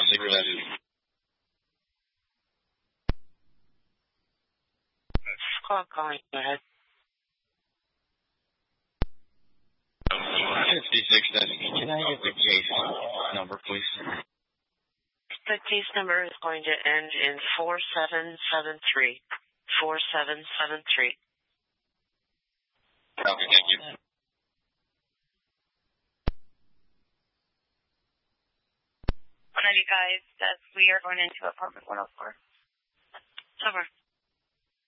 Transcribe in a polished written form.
Calling ahead. 56 Can I get the case number, please? The case number is going to end in 4773. 4773. Okay, thank you. Guys, we are going into apartment 104. Over.